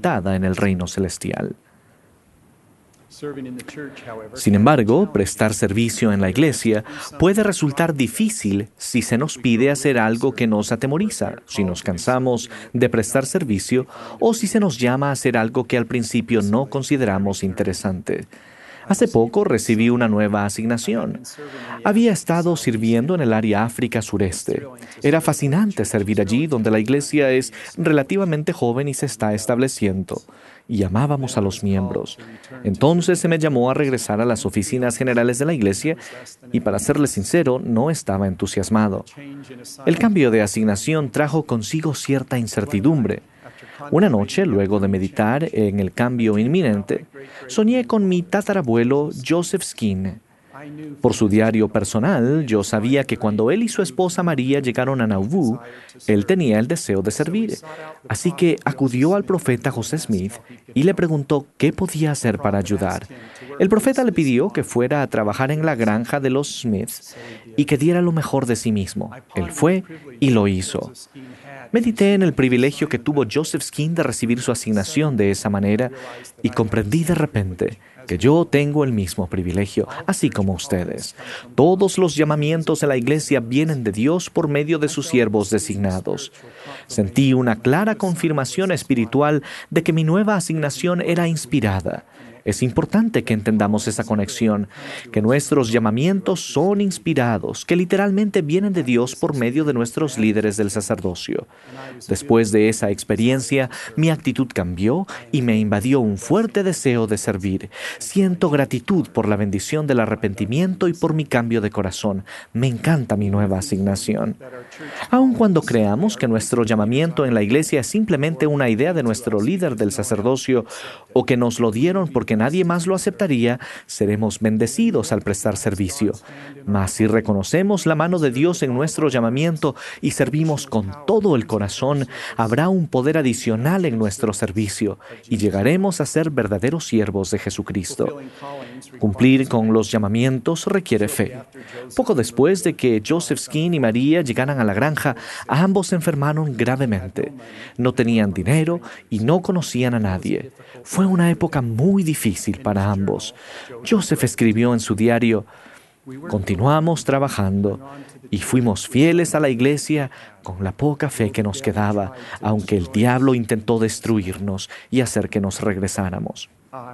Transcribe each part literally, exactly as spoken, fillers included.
limitada en el reino celestial. Sin embargo, prestar servicio en la iglesia puede resultar difícil si se nos pide hacer algo que nos atemoriza, si nos cansamos de prestar servicio o si se nos llama a hacer algo que al principio no consideramos interesante. Hace poco recibí una nueva asignación. Había estado sirviendo en el área África sureste. Era fascinante servir allí donde la iglesia es relativamente joven y se está estableciendo. Y amábamos a los miembros. Entonces se me llamó a regresar a las oficinas generales de la iglesia y, para serle sincero, no estaba entusiasmado. El cambio de asignación trajo consigo cierta incertidumbre. Una noche, luego de meditar en el cambio inminente, soñé con mi tatarabuelo Joseph Skene. Por su diario personal, yo sabía que cuando él y su esposa María llegaron a Nauvoo, él tenía el deseo de servir. Así que acudió al profeta José Smith y le preguntó qué podía hacer para ayudar. El profeta le pidió que fuera a trabajar en la granja de los Smiths y que diera lo mejor de sí mismo. Él fue y lo hizo. Medité en el privilegio que tuvo Joseph Skene de recibir su asignación de esa manera y comprendí de repente que yo tengo el mismo privilegio, así como ustedes. Todos los llamamientos de la iglesia vienen de Dios por medio de sus siervos designados. Sentí una clara confirmación espiritual de que mi nueva asignación era inspirada. Es importante que entendamos esa conexión, que nuestros llamamientos son inspirados, que literalmente vienen de Dios por medio de nuestros líderes del sacerdocio. Después de esa experiencia, mi actitud cambió y me invadió un fuerte deseo de servir. Siento gratitud por la bendición del arrepentimiento y por mi cambio de corazón. Me encanta mi nueva asignación. Aun cuando creamos que nuestro llamamiento en la iglesia es simplemente una idea de nuestro líder del sacerdocio o que nos lo dieron porque nadie más lo aceptaría, seremos bendecidos al prestar servicio. Mas si reconocemos la mano de Dios en nuestro llamamiento y servimos con todo el corazón, habrá un poder adicional en nuestro servicio y llegaremos a ser verdaderos siervos de Jesucristo. Cumplir con los llamamientos requiere fe. Poco después de que Joseph Skene y María llegaran a la granja, ambos se enfermaron gravemente. No tenían dinero y no conocían a nadie. Fue una época muy difícil para ambos. Joseph escribió en su diario: "Continuamos trabajando y fuimos fieles a la iglesia con la poca fe que nos quedaba, aunque el diablo intentó destruirnos y hacer que nos regresáramos.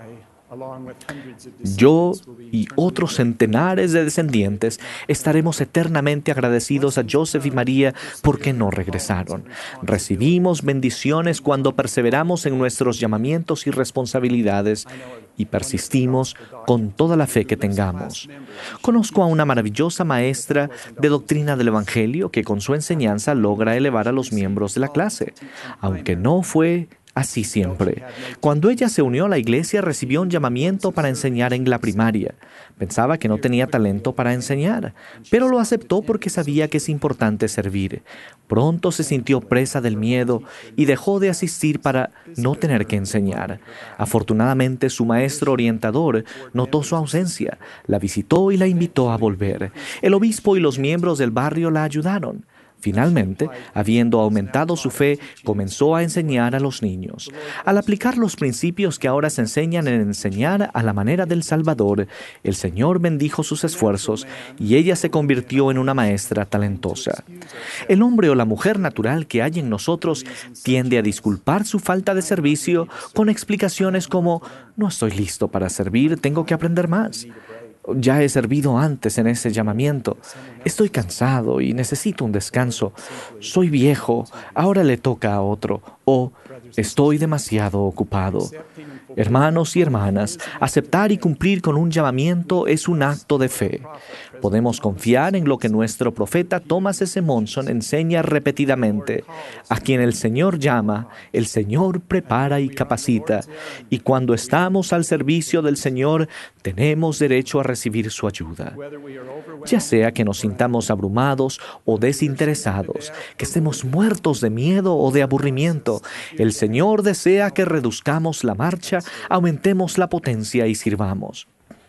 Yo y otros centenares de descendientes estaremos eternamente agradecidos a Joseph y María porque no regresaron. Recibimos bendiciones cuando perseveramos en nuestros llamamientos y responsabilidades y persistimos con toda la fe que tengamos. Conozco a una maravillosa maestra de doctrina del Evangelio que con su enseñanza logra elevar a los miembros de la clase, aunque no fue así siempre. Cuando ella se unió a la iglesia, recibió un llamamiento para enseñar en la primaria. Pensaba que no tenía talento para enseñar, pero lo aceptó porque sabía que es importante servir. Pronto se sintió presa del miedo y dejó de asistir para no tener que enseñar. Afortunadamente, su maestro orientador notó su ausencia, la visitó y la invitó a volver. El obispo y los miembros del barrio la ayudaron. Finalmente, habiendo aumentado su fe, comenzó a enseñar a los niños. Al aplicar los principios que ahora se enseñan en enseñar a la manera del Salvador, el Señor bendijo sus esfuerzos y ella se convirtió en una maestra talentosa. El hombre o la mujer natural que hay en nosotros tiende a disculpar su falta de servicio con explicaciones como: no estoy listo para servir, tengo que aprender más. Ya he servido antes en ese llamamiento. Estoy cansado y necesito un descanso. Soy viejo, ahora le toca a otro. O estoy demasiado ocupado. Hermanos y hermanas, aceptar y cumplir con un llamamiento es un acto de fe. Podemos confiar en lo que nuestro profeta Thomas S. Monson enseña repetidamente. A quien el Señor llama, el Señor prepara y capacita. Y cuando estamos al servicio del Señor, tenemos derecho a recibir su ayuda. Ya sea que nos sintamos abrumados o desinteresados, que estemos muertos de miedo o de aburrimiento, el Señor desea que reduzcamos la marcha, aumentemos la potencia y sirvamos.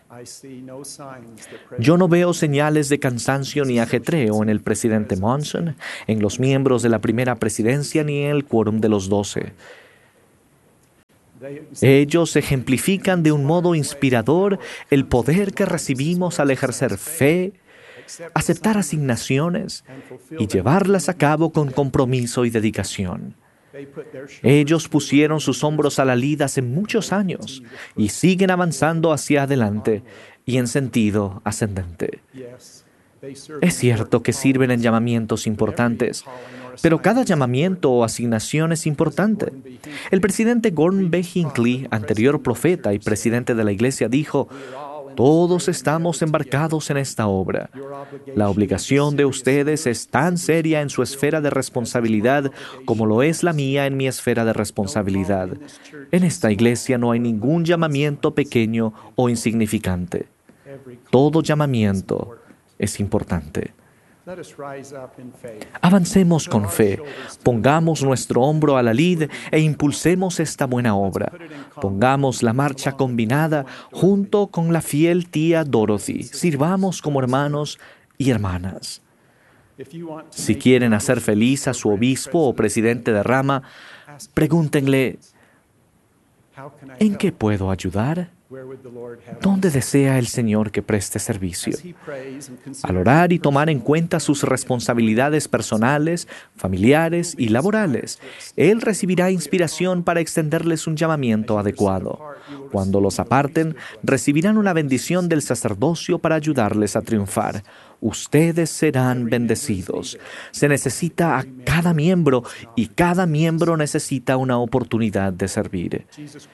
Yo no veo señales de cansancio ni ajetreo en el presidente Monson, en los miembros de la primera presidencia ni en el quórum de los doce. Ellos ejemplifican de un modo inspirador el poder que recibimos al ejercer fe, aceptar asignaciones y llevarlas a cabo con compromiso y dedicación. Ellos pusieron sus hombros a la lid hace muchos años y siguen avanzando hacia adelante y en sentido ascendente. Es cierto que sirven en llamamientos importantes, pero cada llamamiento o asignación es importante. El presidente Gordon B. Hinckley, anterior profeta y presidente de la Iglesia, dijo: todos estamos embarcados en esta obra. La obligación de ustedes es tan seria en su esfera de responsabilidad como lo es la mía en mi esfera de responsabilidad. En esta iglesia no hay ningún llamamiento pequeño o insignificante. Todo llamamiento es importante. Avancemos con fe, pongamos nuestro hombro a la lid e impulsemos esta buena obra. Pongamos la marcha combinada junto con la fiel tía Dorothy. Sirvamos como hermanos y hermanas. Si quieren hacer feliz a su obispo o presidente de rama, pregúntenle: ¿en qué puedo ayudar? ¿Dónde desea el Señor que preste servicio? Al orar y tomar en cuenta sus responsabilidades personales, familiares y laborales, Él recibirá inspiración para extenderles un llamamiento adecuado. Cuando los aparten, recibirán una bendición del sacerdocio para ayudarles a triunfar. Ustedes serán bendecidos. Se necesita a cada miembro y cada miembro necesita una oportunidad de servir.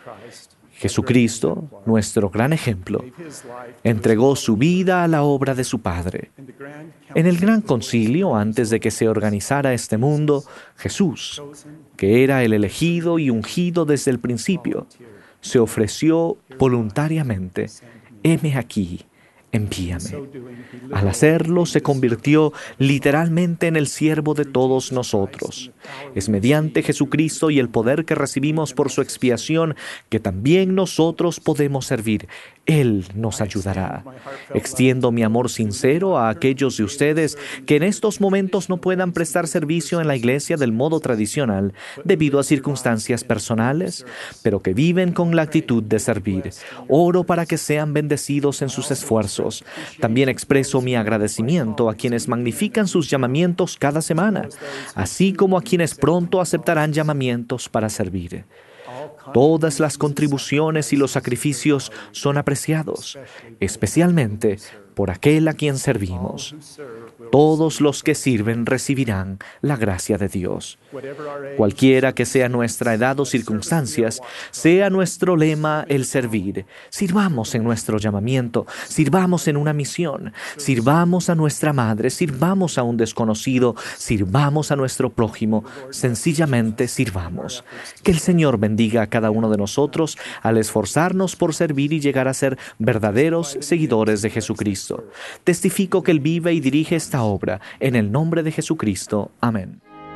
Jesucristo, nuestro gran ejemplo, entregó su vida a la obra de su Padre. En el Gran Concilio, antes de que se organizara este mundo, Jesús, que era el elegido y ungido desde el principio, se ofreció voluntariamente: heme aquí, envíame. Al hacerlo, se convirtió literalmente en el siervo de todos nosotros. Es mediante Jesucristo y el poder que recibimos por su expiación que también nosotros podemos servir. Él nos ayudará. Extiendo mi amor sincero a aquellos de ustedes que en estos momentos no puedan prestar servicio en la iglesia del modo tradicional debido a circunstancias personales, pero que viven con la actitud de servir. Oro para que sean bendecidos en sus esfuerzos. También expreso mi agradecimiento a quienes magnifican sus llamamientos cada semana, así como a quienes pronto aceptarán llamamientos para servir. Todas las contribuciones y los sacrificios son apreciados, especialmente por aquel a quien servimos. Todos los que sirven recibirán la gracia de Dios. Cualquiera que sea nuestra edad o circunstancias, sea nuestro lema el servir. Sirvamos en nuestro llamamiento, sirvamos en una misión, sirvamos a nuestra madre, sirvamos a un desconocido, sirvamos a nuestro prójimo, sencillamente sirvamos. Que el Señor bendiga a cada uno de nosotros al esforzarnos por servir y llegar a ser verdaderos seguidores de Jesucristo. Testifico que Él vive y dirige esta obra. En el nombre de Jesucristo. Amén.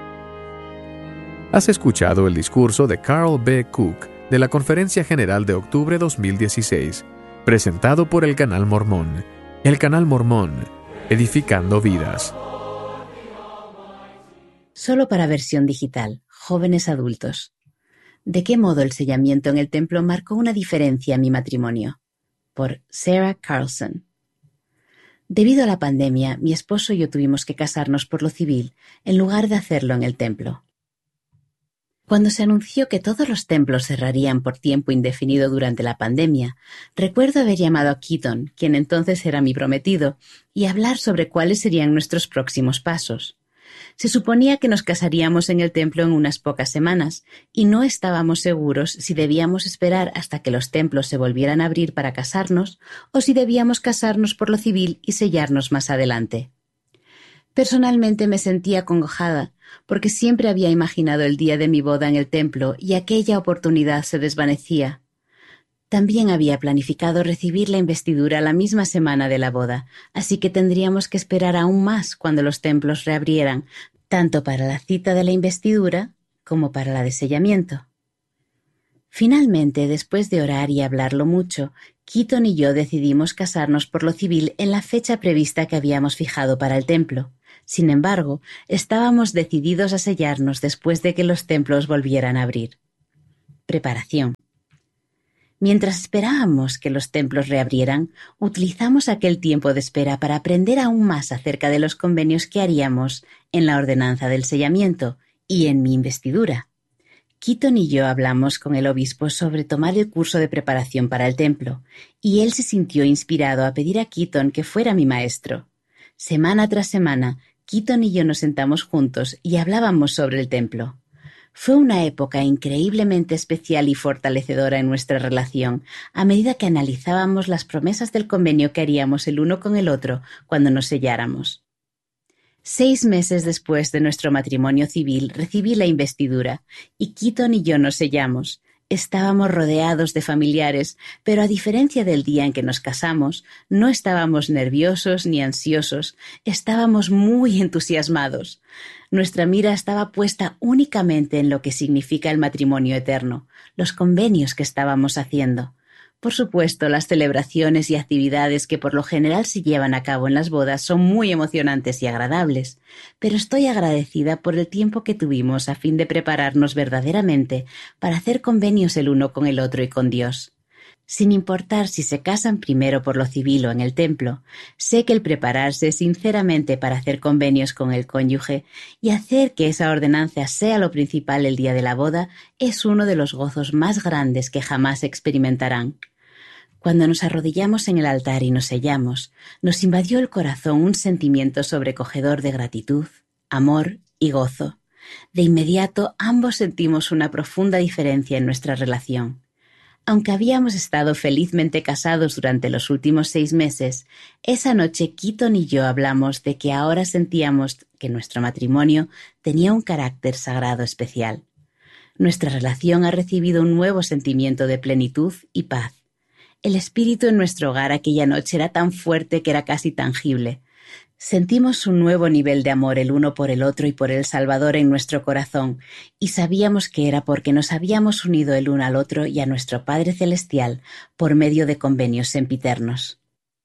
Has escuchado el discurso de Carl B. Cook de la Conferencia General de octubre dos mil dieciséis, presentado por el Canal Mormón. El Canal Mormón, edificando vidas. Solo para versión digital, jóvenes adultos. ¿De qué modo el sellamiento en el templo marcó una diferencia en mi matrimonio? Por Sarah Carlson. Debido a la pandemia, mi esposo y yo tuvimos que casarnos por lo civil en lugar de hacerlo en el templo. Cuando se anunció que todos los templos cerrarían por tiempo indefinido durante la pandemia, recuerdo haber llamado a Keaton, quien entonces era mi prometido, y hablar sobre cuáles serían nuestros próximos pasos. Se suponía que nos casaríamos en el templo en unas pocas semanas, y no estábamos seguros si debíamos esperar hasta que los templos se volvieran a abrir para casarnos, o si debíamos casarnos por lo civil y sellarnos más adelante. Personalmente me sentía acongojada, porque siempre había imaginado el día de mi boda en el templo y aquella oportunidad se desvanecía. También había planificado recibir la investidura la misma semana de la boda, así que tendríamos que esperar aún más cuando los templos reabrieran, tanto para la cita de la investidura como para la de sellamiento. Finalmente, después de orar y hablarlo mucho, Keaton y yo decidimos casarnos por lo civil en la fecha prevista que habíamos fijado para el templo. Sin embargo, estábamos decididos a sellarnos después de que los templos volvieran a abrir. Preparación. Mientras esperábamos que los templos reabrieran, utilizamos aquel tiempo de espera para aprender aún más acerca de los convenios que haríamos en la ordenanza del sellamiento y en mi investidura. Keaton y yo hablamos con el obispo sobre tomar el curso de preparación para el templo, y él se sintió inspirado a pedir a Keaton que fuera mi maestro. Semana tras semana, Keaton y yo nos sentamos juntos y hablábamos sobre el templo. Fue una época increíblemente especial y fortalecedora en nuestra relación, a medida que analizábamos las promesas del convenio que haríamos el uno con el otro cuando nos selláramos. Seis meses después de nuestro matrimonio civil recibí la investidura, y Keaton y yo nos sellamos. Estábamos rodeados de familiares, pero a diferencia del día en que nos casamos, no estábamos nerviosos ni ansiosos, estábamos muy entusiasmados. Nuestra mira estaba puesta únicamente en lo que significa el matrimonio eterno, los convenios que estábamos haciendo. Por supuesto, las celebraciones y actividades que por lo general se llevan a cabo en las bodas son muy emocionantes y agradables, pero estoy agradecida por el tiempo que tuvimos a fin de prepararnos verdaderamente para hacer convenios el uno con el otro y con Dios. Sin importar si se casan primero por lo civil o en el templo, sé que el prepararse sinceramente para hacer convenios con el cónyuge y hacer que esa ordenanza sea lo principal el día de la boda es uno de los gozos más grandes que jamás experimentarán. Cuando nos arrodillamos en el altar y nos sellamos, nos invadió el corazón un sentimiento sobrecogedor de gratitud, amor y gozo. De inmediato ambos sentimos una profunda diferencia en nuestra relación. Aunque habíamos estado felizmente casados durante los últimos seis meses, esa noche Keaton y yo hablamos de que ahora sentíamos que nuestro matrimonio tenía un carácter sagrado especial. Nuestra relación ha recibido un nuevo sentimiento de plenitud y paz. El espíritu en nuestro hogar aquella noche era tan fuerte que era casi tangible. Sentimos un nuevo nivel de amor el uno por el otro y por el Salvador en nuestro corazón, y sabíamos que era porque nos habíamos unido el uno al otro y a nuestro Padre Celestial por medio de convenios sempiternos.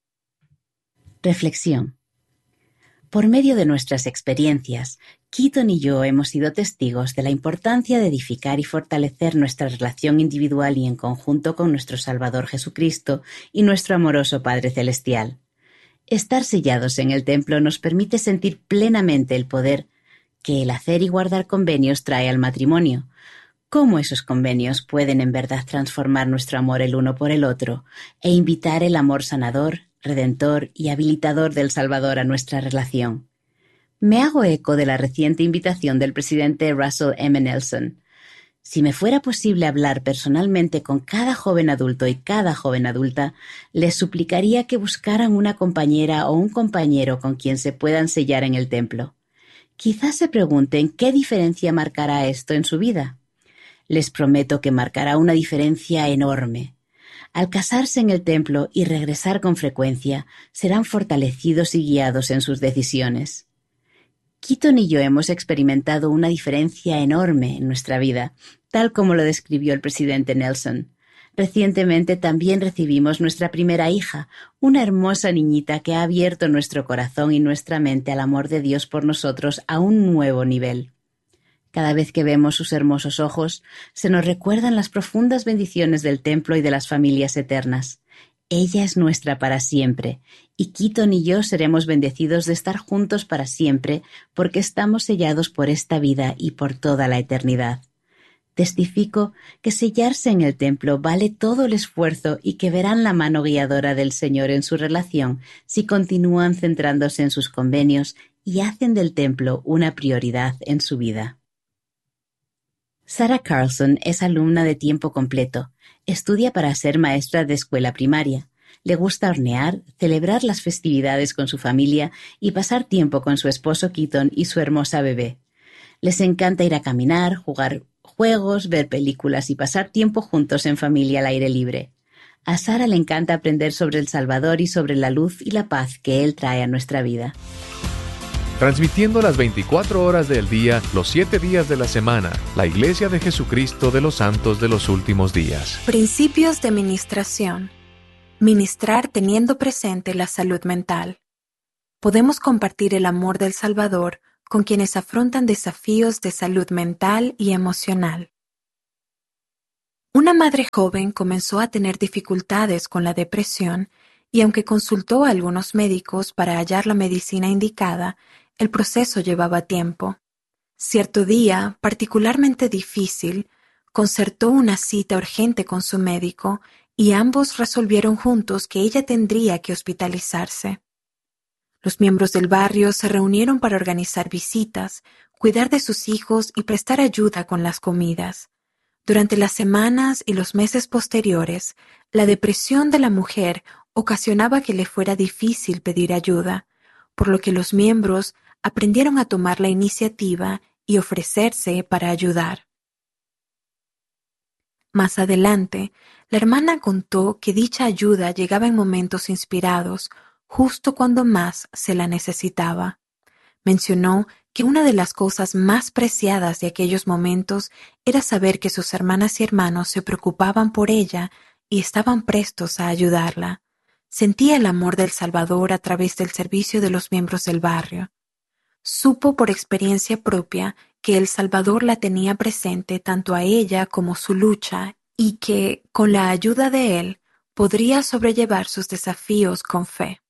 Reflexión. Por medio de nuestras experiencias, Keaton y yo hemos sido testigos de la importancia de edificar y fortalecer nuestra relación individual y en conjunto con nuestro Salvador Jesucristo y nuestro amoroso Padre Celestial. Estar sellados en el templo nos permite sentir plenamente el poder que el hacer y guardar convenios trae al matrimonio. Cómo esos convenios pueden en verdad transformar nuestro amor el uno por el otro e invitar el amor sanador, redentor y habilitador del Salvador a nuestra relación. Me hago eco de la reciente invitación del presidente Russell M. Nelson. Si me fuera posible hablar personalmente con cada joven adulto y cada joven adulta, les suplicaría que buscaran una compañera o un compañero con quien se puedan sellar en el templo. Quizás se pregunten qué diferencia marcará esto en su vida. Les prometo que marcará una diferencia enorme. Al casarse en el templo y regresar con frecuencia, serán fortalecidos y guiados en sus decisiones. Keaton y yo hemos experimentado una diferencia enorme en nuestra vida, tal como lo describió el presidente Nelson. Recientemente también recibimos nuestra primera hija, una hermosa niñita que ha abierto nuestro corazón y nuestra mente al amor de Dios por nosotros a un nuevo nivel. Cada vez que vemos sus hermosos ojos, se nos recuerdan las profundas bendiciones del templo y de las familias eternas. Ella es nuestra para siempre, y Keaton y yo seremos bendecidos de estar juntos para siempre porque estamos sellados por esta vida y por toda la eternidad. Testifico que sellarse en el templo vale todo el esfuerzo y que verán la mano guiadora del Señor en su relación si continúan centrándose en sus convenios y hacen del templo una prioridad en su vida. Sarah Carlson es alumna de tiempo completo. Estudia para ser maestra de escuela primaria. Le gusta hornear, celebrar las festividades con su familia y pasar tiempo con su esposo Keaton y su hermosa bebé. Les encanta ir a caminar, jugar juegos, ver películas y pasar tiempo juntos en familia al aire libre. A Sarah le encanta aprender sobre el Salvador y sobre la luz y la paz que Él trae a nuestra vida. Transmitiendo las veinticuatro horas del día, los siete días de la semana, la Iglesia de Jesucristo de los Santos de los Últimos Días. Principios de ministración. Ministrar teniendo presente la salud mental. Podemos compartir el amor del Salvador con quienes afrontan desafíos de salud mental y emocional. Una madre joven comenzó a tener dificultades con la depresión y aunque consultó a algunos médicos para hallar la medicina indicada, el proceso llevaba tiempo. Cierto día, particularmente difícil, concertó una cita urgente con su médico y ambos resolvieron juntos que ella tendría que hospitalizarse. Los miembros del barrio se reunieron para organizar visitas, cuidar de sus hijos y prestar ayuda con las comidas. Durante las semanas y los meses posteriores, la depresión de la mujer ocasionaba que le fuera difícil pedir ayuda, por lo que los miembros aprendieron a tomar la iniciativa y ofrecerse para ayudar. Más adelante, la hermana contó que dicha ayuda llegaba en momentos inspirados, justo cuando más se la necesitaba. Mencionó que una de las cosas más preciadas de aquellos momentos era saber que sus hermanas y hermanos se preocupaban por ella y estaban prestos a ayudarla. Sentía el amor del Salvador a través del servicio de los miembros del barrio. Supo por experiencia propia que el Salvador la tenía presente tanto a ella como su lucha y que, con la ayuda de él, podría sobrellevar sus desafíos con fe.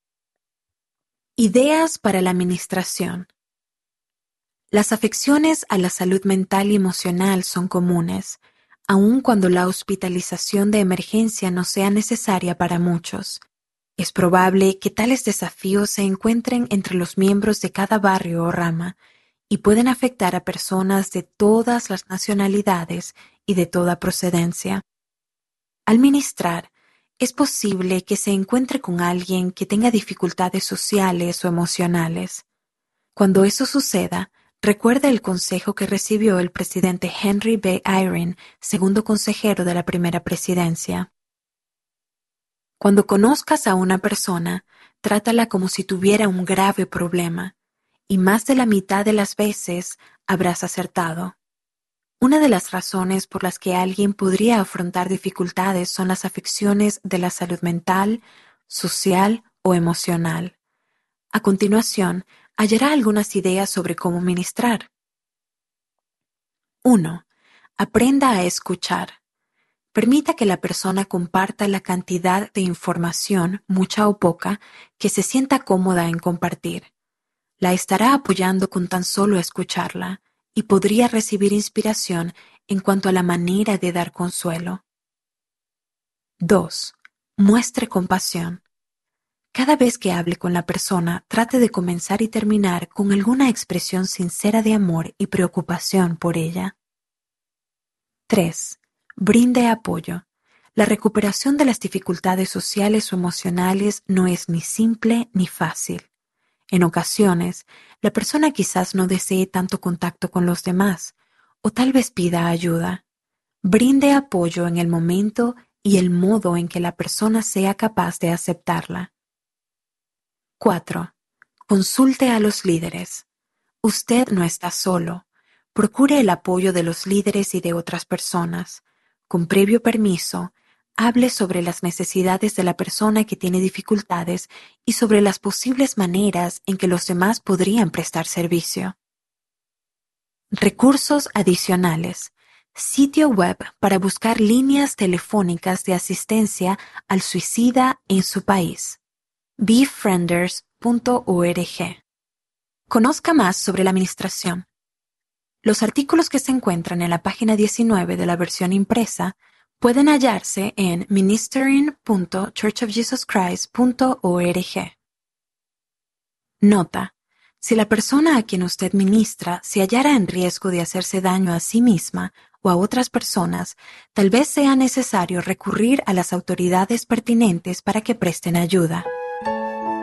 Ideas para la administración. Las afecciones a la salud mental y emocional son comunes, aun cuando la hospitalización de emergencia no sea necesaria para muchos. Es probable que tales desafíos se encuentren entre los miembros de cada barrio o rama y pueden afectar a personas de todas las nacionalidades y de toda procedencia. Al ministrar, es posible que se encuentre con alguien que tenga dificultades sociales o emocionales. Cuando eso suceda, recuerde el consejo que recibió el presidente Henry B. Eyring, segundo consejero de la primera presidencia. Cuando conozcas a una persona, trátala como si tuviera un grave problema, y más de la mitad de las veces habrás acertado. Una de las razones por las que alguien podría afrontar dificultades son las afecciones de la salud mental, social o emocional. A continuación, hallará algunas ideas sobre cómo ministrar. uno. Aprenda a escuchar. Permita que la persona comparta la cantidad de información, mucha o poca, que se sienta cómoda en compartir. La estará apoyando con tan solo escucharla y podría recibir inspiración en cuanto a la manera de dar consuelo. dos. Muestre compasión. Cada vez que hable con la persona, trate de comenzar y terminar con alguna expresión sincera de amor y preocupación por ella. tres. Brinde apoyo. La recuperación de las dificultades sociales o emocionales no es ni simple ni fácil. En ocasiones, la persona quizás no desee tanto contacto con los demás, o tal vez pida ayuda. Brinde apoyo en el momento y el modo en que la persona sea capaz de aceptarla. cuatro. Consulte a los líderes. Usted no está solo. Procure el apoyo de los líderes y de otras personas. Con previo permiso, hable sobre las necesidades de la persona que tiene dificultades y sobre las posibles maneras en que los demás podrían prestar servicio. Recursos adicionales. Sitio web para buscar líneas telefónicas de asistencia al suicida en su país. befrienders punto org. Conozca más sobre la administración. Los artículos que se encuentran en la página diecinueve de la versión impresa pueden hallarse en ministering punto church of jesus christ punto org. Nota: si la persona a quien usted ministra se hallara en riesgo de hacerse daño a sí misma o a otras personas, tal vez sea necesario recurrir a las autoridades pertinentes para que presten ayuda.